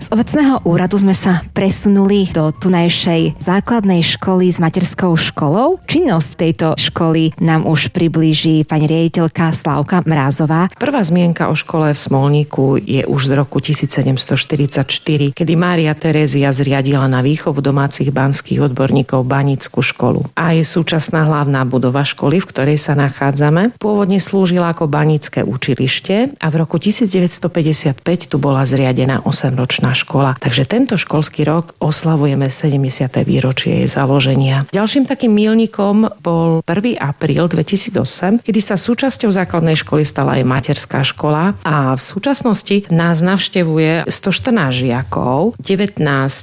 Z obecného úradu sme sa presunuli do tunajšej základnej školy s materskou školou. Činnosť tejto školy nám už priblíži pani riaditeľka Slávka Mrázová. Prvá zmienka o škole v Smolníku je už z roku 1744, kedy Mária Terézia zriadila na výchovu domácich banských odborníkov banickú školu. A je súčasná hlavná budova školy, v ktorej sa nachádzame, pôvodne slúžila ako banické učilište a v roku 1955 tu bola zriadená 8-ročná škola. Takže tento školský rok oslavujeme 70. výročie jej založenia. Ďalším takým míľnikom bol 1. apríl 2008, kedy sa súčasťou základnej školy stala aj materská škola a v súčasnosti nás navštevuje 114 žiakov, 19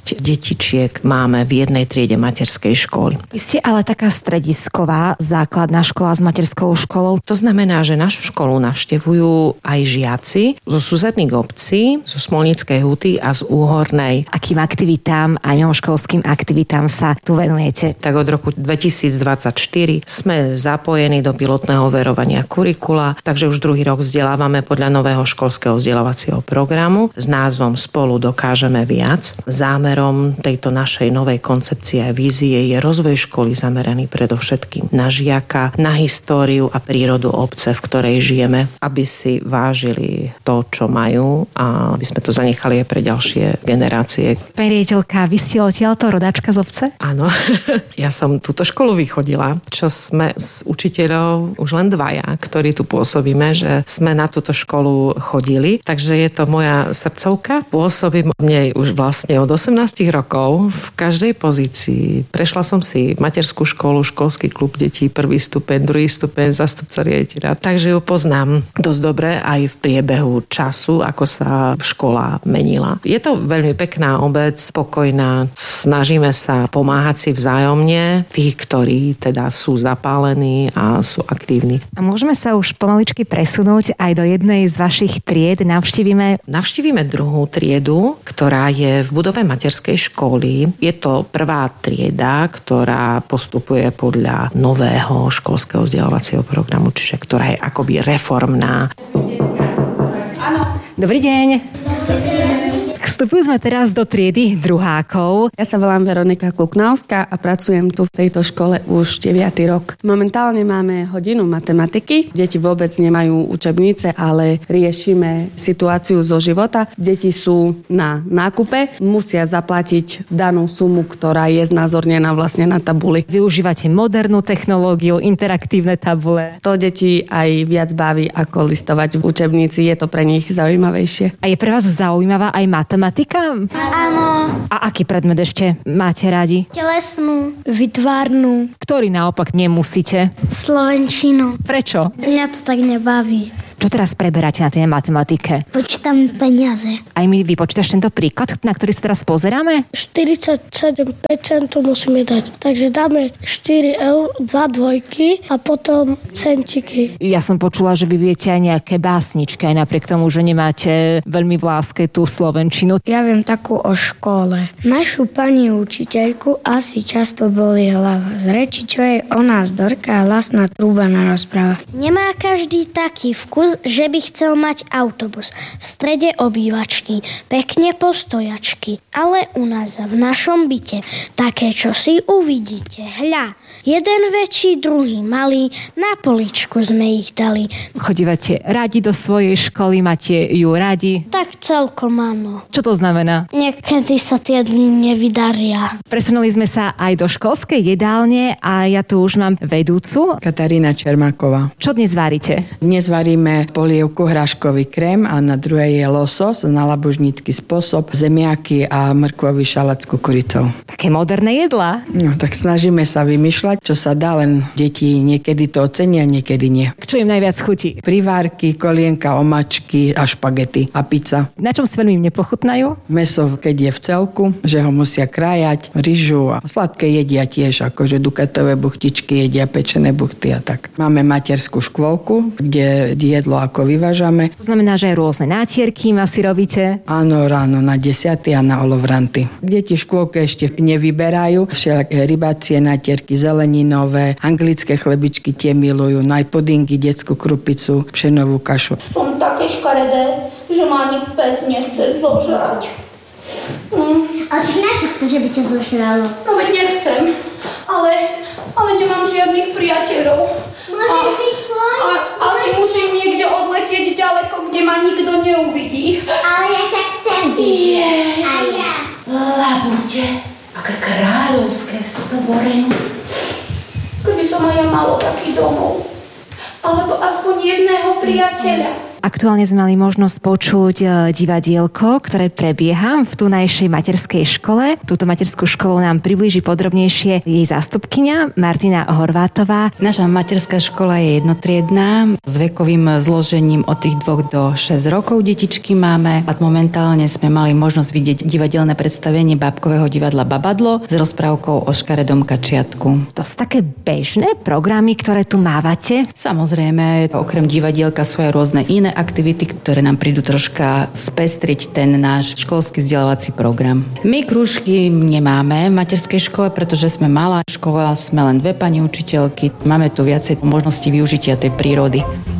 detičiek máme v jednej triede materskej školy. Vy ste ale taká stredisková základná škola s materskou školou. To znamená, že našu školu navštevujú aj žiaci zo susedných obcí, zo Smolníckej huty a z Úhornej. Akým aktivitám a mimoškolským aktivitám sa tu venujete? Tak od roku 2024 sme zapojení do pilotného overovania kurikula, takže už druhý rok vzdelávame podľa nového školského vzdelávacieho programu s názvom Spolu dokážeme viac. Zámerom tejto našej novej koncepcie a vízie je rozvoj školy zameraný predovšetkým na žiaka, na históriu a prírodu obce, v ktorej žijeme, aby si vážili to, čo majú a aby sme to zanechali aj pre ďalšie generácie. Pani riaditeľka, vy ste odtiaľto rodáčka z obce? Áno, ja som túto školu vychodila, čo sme s učiteľov už len dvaja, ktorí tu pôsobíme, že sme na túto školu chodili, takže je to moja srdcovka. Pôsobím v nej už vlastne od 18 rokov v každej pozícii. Prešla som si materskú školu, školský klub detí, 1. stupeň, 2. stupeň, zástupca riaditeľa. Takže ju poznám dosť dobre aj v priebehu času, ako sa škola menila. Je to veľmi pekná obec, spokojná. Snažíme sa pomáhať si vzájomne, tí, ktorí teda sú zapálení a sú aktívni. A môžeme sa už pomaličky presunúť aj do jednej z vašich tried. Navštívime druhú triedu, ktorá je v budove materskej školy. Je to prvá trieda, ktorá postupuje podľa nového školského vzdelávacieho programu, čiže ktorá je akoby reformná. Dobrý deň. Vstúpili sme teraz do triedy druhákov. Ja sa volám Veronika Kluknavská a pracujem tu v tejto škole už 9. rok. Momentálne máme hodinu matematiky. Deti vôbec nemajú učebnice, ale riešime situáciu zo života. Deti sú na nákupe, musia zaplatiť danú sumu, ktorá je znázornená vlastne na tabuli. Využívate modernú technológiu, interaktívne tabule. To deti aj viac baví, ako listovať v učebnici. Je to pre nich zaujímavejšie. A je pre vás zaujímavá aj matematika? Áno. A aký predmet ešte máte radi? Telesnú, vytvárnu. Ktorý naopak nemusíte? Slovenčinu. Prečo? Mňa to tak nebaví. Čo teraz preberáte na tej matematike? Počítam peniaze. Aj mi vypočítaš tento príklad, na ktorý sa teraz pozeráme? 47% musíme dať. Takže dáme 4 eur, 2 dvojky a potom centiky. Ja som počula, že vy viete aj nejaké básničky, aj napriek tomu, že nemáte veľmi v láske tú slovenčinu. Ja viem takú o škole. Našu pani učiteľku asi často boli hlava. Z reči, čo je o nás Dorka a hlasná trúba na rozpráva. Nemá každý taký vkus, že by chcel mať autobus v strede obývačky, pekne postojačky. Ale u nás v našom byte také, čo si uvidíte. Hľa, jeden väčší, druhý malý, na poličku sme ich dali. Chodívate radi do svojej školy, máte ju radi? Tak celkom áno. Čo to znamená? Niekedy sa tie dni nevydaria. Presunuli sme sa aj do školskej jedálne a ja tu už mám vedúcu. Katarína Čermáková. Čo dnes varíte? Dnes varíme polievku hráškový krém a na druhej je losos na labužnícky spôsob, zemiaky a mrkvový šalát s kukuricou. Také moderné jedlá. No tak snažíme sa vymýšľať, čo sa dá, len deti niekedy to ocenia, niekedy nie. Čo im najviac chutí? Privárky, kolienka, omačky a špagety a pizza. Na čom si veľmi nepochutnajú? Meso, keď je v celku, že ho musia krájať, ryžu a sladké jedia tiež, akože dukatové buchtičky jedia, pečené buchty a tak. Máme materskú škôlku, kde jedlo ako vyvážame. To znamená, že aj rôzne nátierky asi robíte? Áno, ráno na 10. a na olovranty. Deti škôlke ešte nevyberajú. Všelijaké rybácie nátierky, zeleninové, anglické chlebičky tie milujú, najpudingy, detskú krupicu, pšenovú kašu. Som také škaredé, že ma ani pes nechce zožrať. Ale či na čo chceš, aby ťa zožralo? No veď nechcem, ale nemám žiadnych priateľov. Môžeš byť tvoj? Asi musím niekde odletieť ďaleko, kde ma nikto neuvidí. Ale ja ťa chcem vidieť. A ja. Labute, aké kráľovské stvorenie. Keby som aj ja malo taký domov. Alebo aspoň jedného priateľa. Aktuálne sme mali možnosť počuť divadielko, ktoré prebieha v tunajšej materskej škole. Túto materskú školu nám priblíži podrobnejšie jej zástupkyňa Martina Horvátová. Naša materská škola je jednotriedná s vekovým zložením od tých 2 do 6 rokov detičky máme a momentálne sme mali možnosť vidieť divadelné predstavenie bábkového divadla Babadlo s rozprávkou o škaredom kačiatku. To sú také bežné programy, ktoré tu mávate? Samozrejme, okrem divadielka sú aj rôzne iné aktivity, ktoré nám prídu troška spestriť ten náš školský vzdelávací program. My krúžky nemáme v materskej škole, pretože sme malá škola, sme len 2 pani učiteľky. Máme tu viacej možností využitia tej prírody.